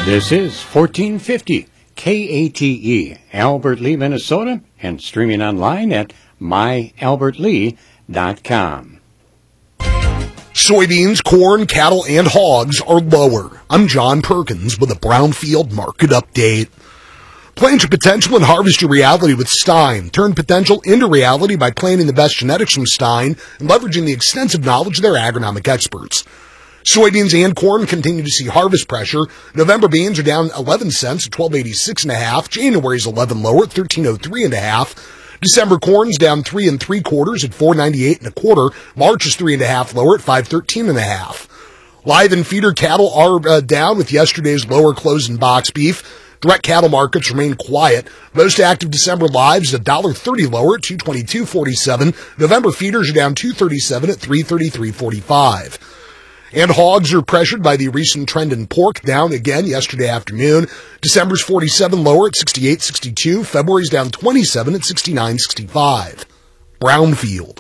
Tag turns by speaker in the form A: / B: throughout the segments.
A: This is 1450 KATE, Albert Lee, Minnesota, and streaming online at myalbertlee.com.
B: Soybeans, corn, cattle, and hogs are lower. I'm John Perkins with a Brownfield market update. Plant your potential and harvest your reality with Stein. Turn potential into reality by planting the best genetics from Stein and leveraging the extensive knowledge of their agronomic experts. Soybeans and corn continue to see harvest pressure. November beans are down 11 cents at 12.86.5. January's 11 lower at 13.03.5. December corn's down 3 3/4 at 4.98 1/4. March is 3.5 lower at 5.13.5. Live and feeder cattle are down with yesterday's lower close in box beef. Direct cattle markets remain quiet. Most active December lives $1.30 lower at 222.47. November feeders are down 2.37 at 3.33.45. And hogs are pressured by the recent trend in pork, down again yesterday afternoon. December's 47 lower at 68.62. February's down 27 at 69.65. Brownfield.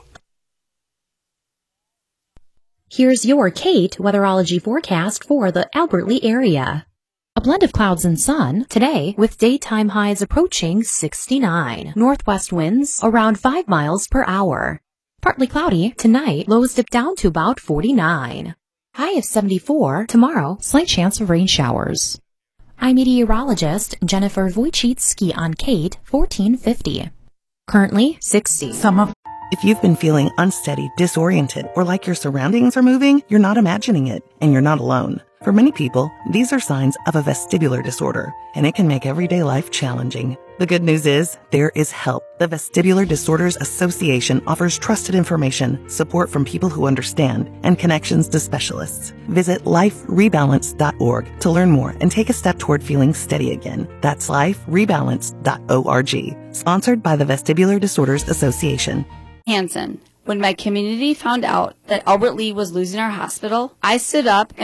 C: Here's your Kate weatherology forecast for the Albert Lee area. A blend of clouds and sun today with daytime highs approaching 69. Northwest winds around 5 miles per hour. Partly cloudy tonight, lows dip down to about 49. High of 74 tomorrow, slight chance of rain showers. I'm meteorologist Jennifer Wojcicki on Kate 1450. Currently 60.
D: If you've been feeling unsteady, disoriented, or like your surroundings are moving, you're not imagining it, and you're not alone. For many people, these are signs of a vestibular disorder, and it can make everyday life challenging. The good news is, there is help. The Vestibular Disorders Association offers trusted information, support from people who understand, and connections to specialists. Visit liferebalance.org to learn more and take a step toward feeling steady again. That's liferebalance.org. Sponsored by the Vestibular Disorders Association.
E: Hansen. When my community found out that Albert Lee was losing our hospital, I stood up